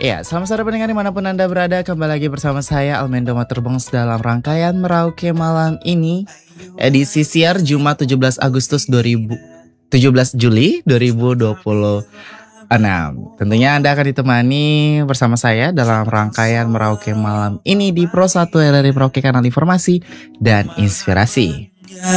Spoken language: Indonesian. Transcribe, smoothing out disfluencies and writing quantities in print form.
Ya, selamat sore pendengar dimanapun Anda berada. Kembali lagi bersama saya Almendo Motorbongs dalam rangkaian Merauke Malam ini. Edisi siar Jumat 17 Agustus 17 Juli 2026. Tentunya Anda akan ditemani bersama saya dalam rangkaian Merauke Malam ini di Pro 1 RRI Merauke, kanal informasi dan inspirasi.